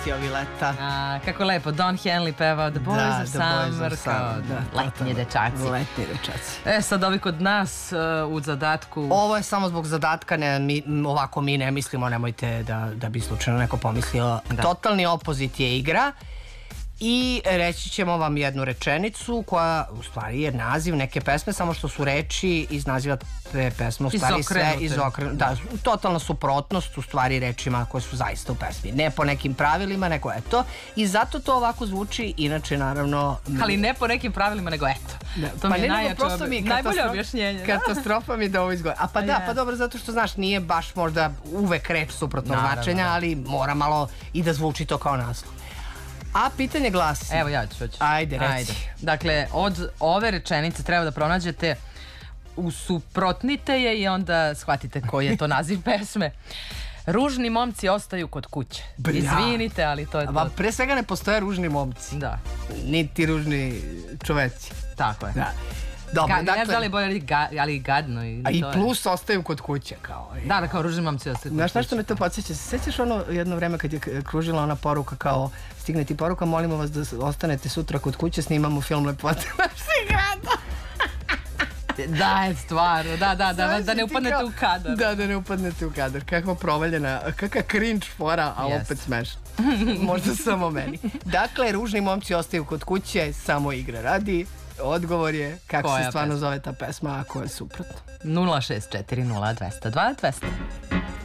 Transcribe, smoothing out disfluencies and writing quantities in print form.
Violeta. Kako lepo, Don Henley pevao The Boys of Summer, kao letnji dečaci. Letnji dečaci. Sad ovi kod nas u zadatku... Ovo je samo zbog zadatka, ovako mi ne mislimo, nemojte da bi slučajno neko pomislio. Totalni opozit je igra i reći ćemo vam jednu rečenicu koja u stvari je naziv neke pesme, samo što su reči iz naziva te pesme u stvari sve izokrenute. Da, totalna suprotnost u stvari rečima koje su zaista u pesmi. Ne po nekim pravilima, nego eto. I zato to ovako zvuči, inače naravno... Ali ne po nekim pravilima, nego eto. To mi je najbolje objašnjenje. Katastrofa mi da ovo izgleda. A pa da, pa dobro, zato što znaš, nije baš možda uvek reč suprotnog značenja, ali mora malo i da zvuči to kao naslov. A pitanje glasi... Evo ja ću. Ajde, reci. Dakle, od ove rečenice treba da pronađete, usuprotnite je i onda shvatite koji je to naziv pesme. Ružni momci ostaju kod kuće. Izvinite, ali to je to. Pre svega ne postoje ružni momci. Da. Niti ružni čoveci. Tako je. Da. Dobro, dakle... Ne znam da li bolje, ali gadno. A i plus ostaju kod kuće, kao. Da, kao ružni momci ostaju kod kuće. Znaš što me to podsjeća? Sećaš ono jedno vreme kad je kružila ona poruka kao, stigne ti poruka, molimo vas da ostanete sutra kod kuće, snimamo film Lepote našeg grada. Da, je stvarno, da ne upadnete u kadar. Da ne upadnete u kadar. Kakva provaljena, kakva cringe fora, a opet smešna. Možda samo meni. Dakle, ružni momci ostaju kod kuće, samo igra radi. Odgovor je kako se stvarno zove ta pesma, ako je suprotno. 064 02 202 200.